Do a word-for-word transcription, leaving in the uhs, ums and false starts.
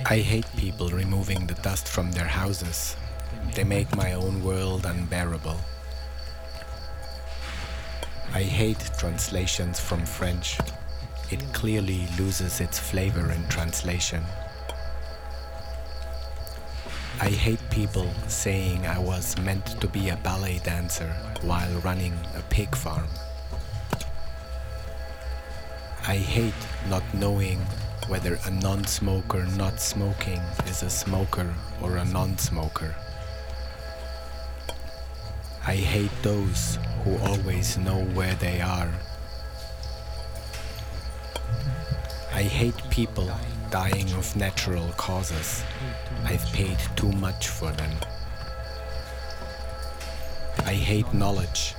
I hate people removing the dust from their houses. They make my own world unbearable. I hate translations from French. It clearly loses its flavor in translation. I hate people saying I was meant to be a ballet dancer while running a pig farm. I hate not knowing whether a non-smoker not smoking is a smoker or a non-smoker. I hate those who always know where they are. I hate people dying of natural causes. I've paid too much for them. I hate knowledge.